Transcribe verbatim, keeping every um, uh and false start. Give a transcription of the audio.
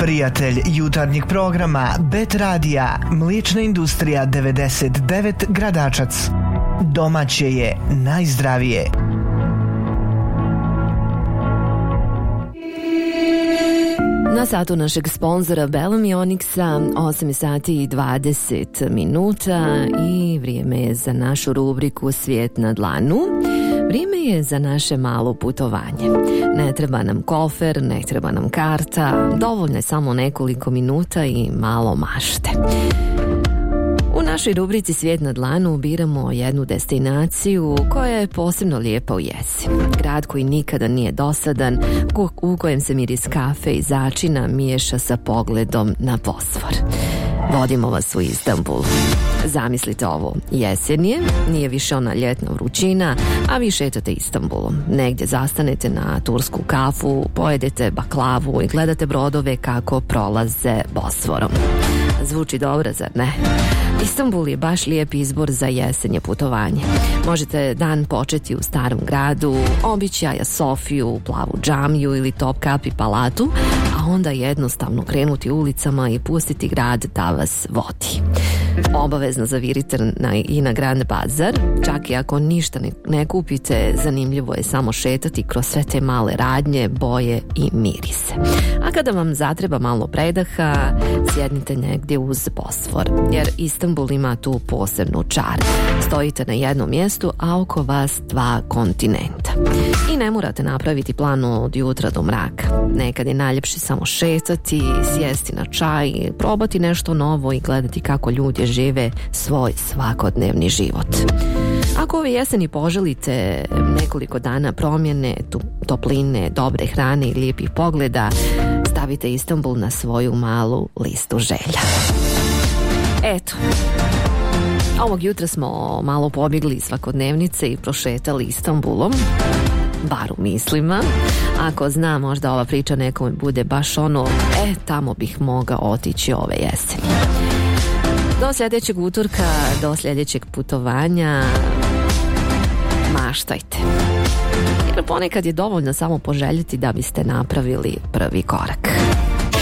Prijatelj jutarnjeg programa Bet Radija, mliječna industrija devedeset devet Gradačac. Domaće je najzdravije. Na satu našeg sponzora Bellamy Onyxa osam sati i dvadeset minuta i vrijeme je za našu rubriku Svijet na dlanu. Vrijeme je za naše malo putovanje. Ne treba nam kofer, ne treba nam karta, dovoljno je samo nekoliko minuta i malo mašte. U našoj rubrici Svijet na dlanu biramo jednu destinaciju koja je posebno lijepa u jesen. Grad koji nikada nije dosadan, u kojem se miris kafe i začina miješa sa pogledom na Bosfor. Vodimo vas u Istanbul. Zamislite ovo, jesen je, nije više ona ljetna vrućina, a vi šetate Istanbulom. Negdje zastanete na tursku kafu, pojedete baklavu i gledate brodove kako prolaze Bosforom. Zvuči dobro, zar ne? Istanbul je baš lijep izbor za jesenje putovanje. Možete dan početi u starom gradu, obići Hagia Sofiju, plavu džamiju ili Topkapi palatu, a onda jednostavno krenuti ulicama i pustiti grad da vas vodi. Obavezno zavirite na, i na Grand Bazar, čak i ako ništa ne, ne kupite, zanimljivo je samo šetati kroz sve te male radnje, boje i mirise. A kada vam zatreba malo predaha, sjednite negdje uz Bosfor, jer Istanbul ima tu posebnu čar. Stojite na jednom mjestu, a oko vas dva kontinenta. I ne morate napraviti plan od jutra do mraka. Nekad je najljepše samo šetati, sjesti na čaj, probati nešto novo i gledati kako ljudi žive svoj svakodnevni život. Ako ove jeseni poželite nekoliko dana promjene, topline, dobre hrane i lijepih pogleda, stavite Istanbul na svoju malu listu želja. Eto, ovog jutra smo malo pobjegli iz svakodnevnice i prošetali Istanbulom, bar u mislima. Ako zna, možda ova priča nekome bude baš ono, e, tamo bih mogao otići ove jeseni. Do sljedećeg utorka, do sljedećeg putovanja, maštajte. Jer ponekad je dovoljno samo poželjeti da biste napravili prvi korak.